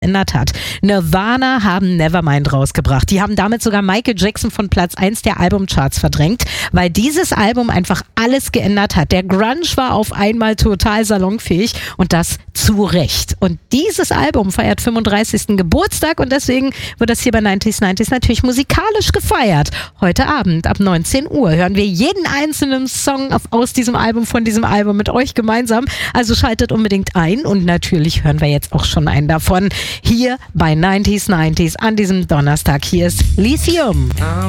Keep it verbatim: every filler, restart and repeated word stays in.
geändert hat. Nirvana haben Nevermind rausgebracht. Die haben damit sogar Michael Jackson von Platz eins der Albumcharts verdrängt, weil dieses Album einfach alles geändert hat. Der Grunge war auf einmal total salonfähig und das zu Recht. Und dieses Album feiert fünfunddreißigsten Geburtstag und deswegen wird das hier bei neunzig neunzig natürlich musikalisch gefeiert. Heute Abend ab neunzehn Uhr hören wir jeden einzelnen Song auf, aus diesem Album, von diesem Album mit euch gemeinsam. Also schaltet unbedingt ein und natürlich hören wir jetzt auch schon einen davon. Hier bei neunzig neunzig an diesem Donnerstag. Hier ist Lithium.